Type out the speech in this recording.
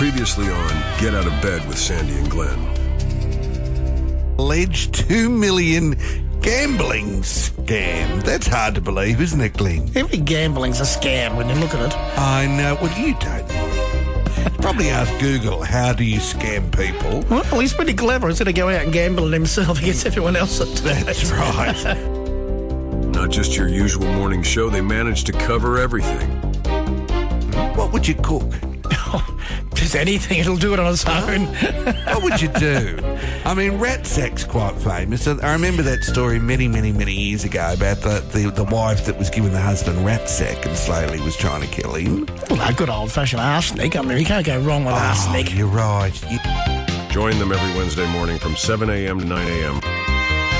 Previously on Get Out of Bed with Sandy and Glenn. Alleged $2 million gambling scam. That's hard to believe, isn't it, Glenn? Every gambling's a scam when you look at it. I know. Well, you don't. Probably ask Google, how do you scam people? Well, he's pretty clever. Instead of going out and gambling himself, he gets everyone else to do it. That's right. Not just your usual morning show, they managed to cover everything. What would you cook? Just anything, it'll do it on its own. What would you do? I mean, rat sack's quite famous. I remember that story many, many, many years ago about the wife that was giving the husband rat sack and slowly was trying to kill him. Well, a good old-fashioned arsenic. I mean, you can't go wrong with arsenic. You're right. Join them every Wednesday morning from 7 a.m. to 9 a.m.